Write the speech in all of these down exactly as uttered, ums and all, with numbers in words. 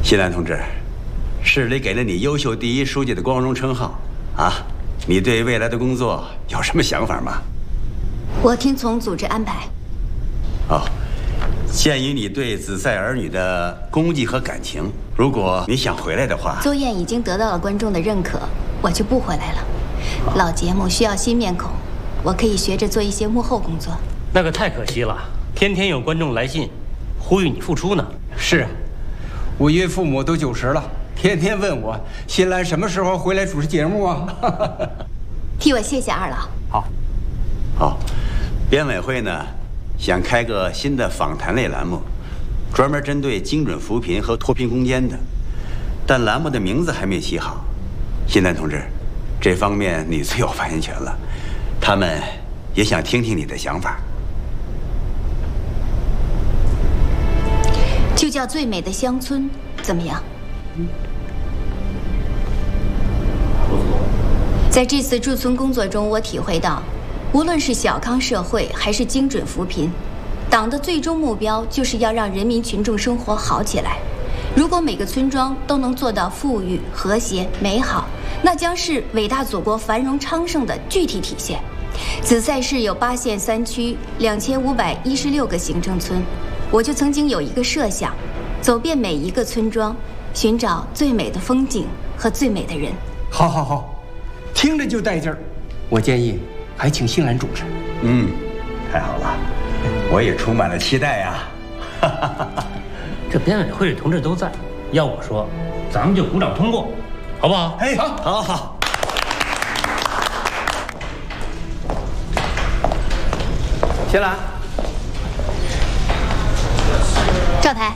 新兰同志，市里给了你优秀第一书记的光荣称号，啊，你对未来的工作有什么想法吗？ 我听从组织安排。 哦，鉴于你对子赛儿女的功绩和感情，如果你想回来的话， 邹燕已经得到了观众的认可，我就不回来了。老节目需要新面孔，我可以学着做一些幕后工作。 那可太可惜了，天天有观众来信，呼吁你复出呢。 是啊。 我岳父母都九十了，天天问我新兰什么时候回来主持节目啊？ 替我谢谢二老。 好， 好，编委会呢想开个新的访谈类栏目，专门针对精准扶贫和脱贫攻坚的，但栏目的名字还没起好。新兰同志，这方面你最有发言权了，他们也想听听你的想法。 就叫最美的乡村，怎么样？在这次驻村工作中，我体会到，无论是小康社会还是精准扶贫，党的最终目标就是要让人民群众生活好起来。如果每个村庄都能做到富裕、和谐、美好，那将是伟大祖国繁荣昌盛的具体体现。子赛市有八县三区，两千五百一十六个行政村。 我就曾经有一个设想，走遍每一个村庄，寻找最美的风景和最美的人。 好，好，好，听着就带劲儿。我建议还请新兰主持。 嗯，太好了，我也充满了期待呀。 这编委会的同志都在，要我说，咱们就鼓掌通过，好不好？ 哎，好，好，好。 新兰。 赵台，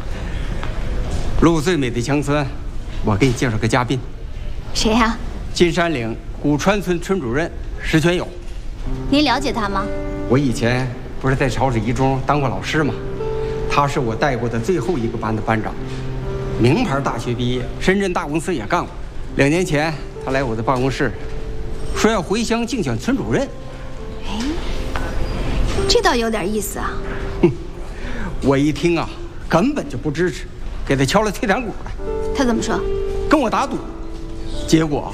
录最美的乡村，我给你介绍个嘉宾。 谁呀？ 金山岭古川村村主任石全友。 您了解他吗？ 我以前不是在潮水一中当过老师吗？他是我带过的最后一个班的班长，名牌大学毕业，深圳大公司也干过。两年前，他来我的办公室，说要回乡竞选村主任。 哎，这倒有点意思啊。 哼，我一听啊。 根本就不支持，给他敲了退堂鼓来。 他怎么说？ 跟我打赌，结果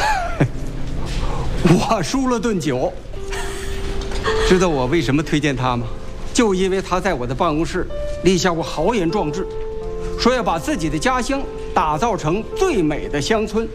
我输了顿酒。知道我为什么推荐他吗？就因为他在我的办公室立下过豪言壮志，说要把自己的家乡打造成最美的乡村。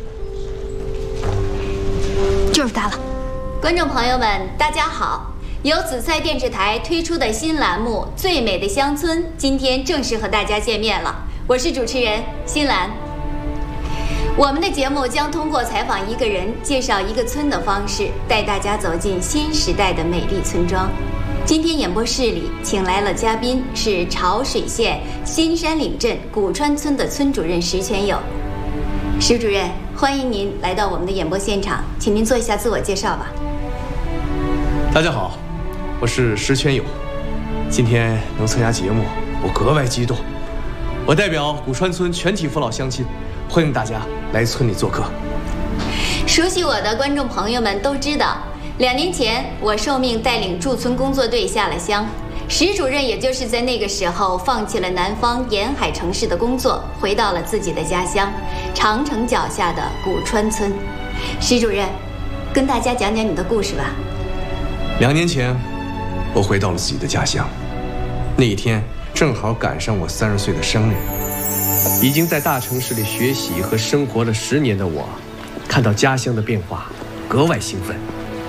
就是他了。观众朋友们，大家好。 由紫菜电视台推出的新栏目《最美的乡村》，今天正式和大家见面了。我是主持人新兰。我们的节目将通过采访一个人、介绍一个村的方式，带大家走进新时代的美丽村庄。今天演播室里请来了嘉宾，是潮水县新山岭镇古川村的村主任石全友。石主任，欢迎您来到我们的演播现场，请您做一下自我介绍吧。 大家好。 我是石全友，今天能参加节目，我格外激动。我代表古川村全体父老乡亲，欢迎大家来村里做客。 熟悉我的观众朋友们都知道，两年前我受命带领驻村工作队下了乡，石主任也就是在那个时候放弃了南方沿海城市的工作，回到了自己的家乡长城脚下的古川村。石主任，跟大家讲讲你的故事吧。 两年前。 我回到了自己的家乡，那一天正好赶上我三十岁的生日。已经在大城市里学习和生活了十年的我，看到家乡的变化，格外兴奋。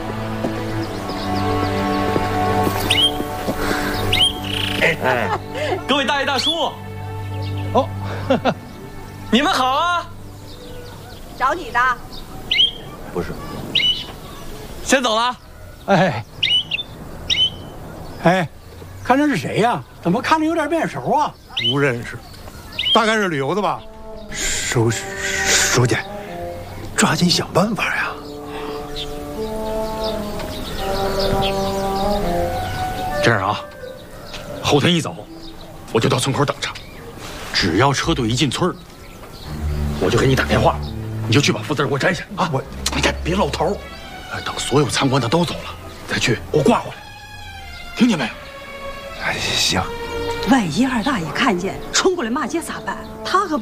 哎，各位大爷大叔，哦，你们好啊！ 找你的？ 不是，先走了。 哎。 哎，看这是谁呀？怎么看着有点面熟啊？ 不认识，大概是旅游的吧。书书记，抓紧想办法呀！ 这样啊，后天一早我就到村口等着，只要车队一进村，我就给你打电话，你就去把福字给我摘下啊！我，你看别露头，等所有参观的都走了再去，给我挂过来。 听见没有？ 哎，行。 万一二大爷看见，冲过来骂街咋办？他可。